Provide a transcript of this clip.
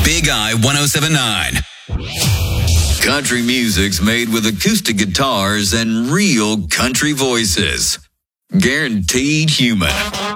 Big Eye 1079. Country music's made with acoustic guitars and real country voices. Guaranteed human.